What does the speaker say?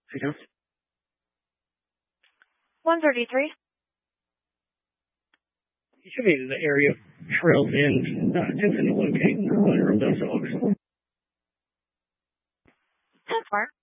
Okay. 133. You should be in the area of Trails End, intending to locate one of those dogs. That's smart.